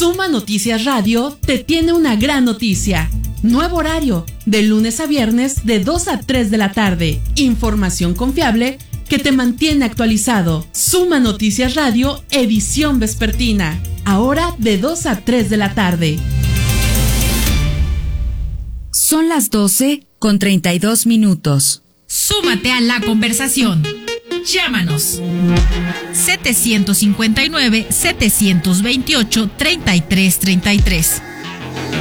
Suma Noticias Radio te tiene una gran noticia. Nuevo horario, de lunes a viernes de 2 a 3 de la tarde. Información confiable que te mantiene actualizado. Suma Noticias Radio, edición vespertina. Ahora de 2 a 3 de la tarde. Son las 12:32. Súmate a la conversación. Llámanos 759-728-3333.